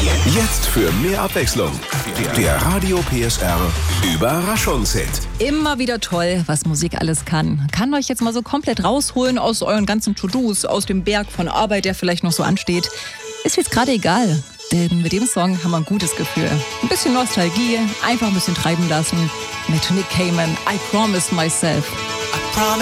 Jetzt für mehr Abwechslung. Der Radio PSR Überraschungshit. Immer wieder toll, was Musik alles kann. Kann euch jetzt mal so komplett rausholen aus euren ganzen To-Dos, aus dem Berg von Arbeit, der vielleicht noch so ansteht. Ist jetzt gerade egal, denn mit dem Song haben wir ein gutes Gefühl. Ein bisschen Nostalgie, einfach ein bisschen treiben lassen. Mit Nick Cayman, I Promised Myself.